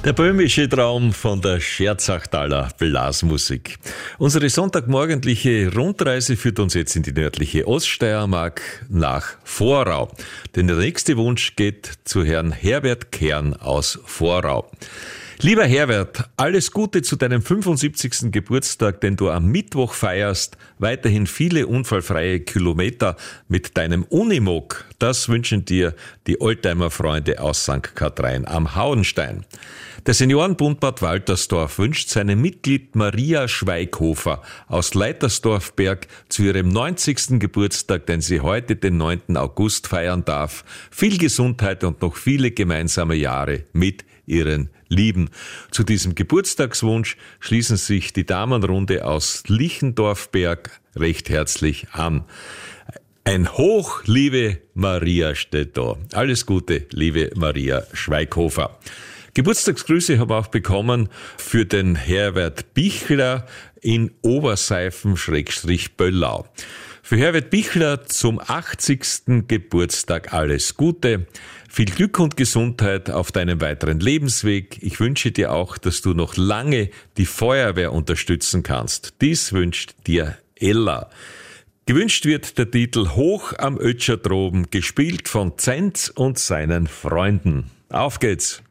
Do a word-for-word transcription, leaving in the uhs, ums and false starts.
Der böhmische Traum von der Scherzachtaler Blasmusik. Unsere sonntagmorgendliche Rundreise führt uns jetzt in die nördliche Oststeiermark nach Vorau. Denn der nächste Wunsch geht zu Herrn Herbert Kern aus Vorau. Lieber Herbert, alles Gute zu deinem fünfundsiebzigsten Geburtstag, den du am Mittwoch feierst. Weiterhin viele unfallfreie Kilometer mit deinem Unimog. Das wünschen dir die Oldtimer-Freunde aus Sankt Kathrein am Hauenstein. Der Seniorenbund Bad Waltersdorf wünscht seinem Mitglied Maria Schweighofer aus Leitersdorfberg zu ihrem neunzigsten Geburtstag, den sie heute den neunten August feiern darf, viel Gesundheit und noch viele gemeinsame Jahre mit ihren Lieben. Zu diesem Geburtstagswunsch schließen sich die Damenrunde aus Lichendorfberg recht herzlich an. Ein Hoch, liebe Maria, steht da. Alles Gute, liebe Maria Schweighofer. Geburtstagsgrüße habe ich auch bekommen für den Herbert Bichler in Oberseifen-Böllau. Für Herbert Bichler zum achtzigsten Geburtstag alles Gute, viel Glück und Gesundheit auf deinem weiteren Lebensweg. Ich wünsche dir auch, dass du noch lange die Feuerwehr unterstützen kannst. Dies wünscht dir Ella. Gewünscht wird der Titel Hoch am Ötscher droben, gespielt von Zenz und seinen Freunden. Auf geht's!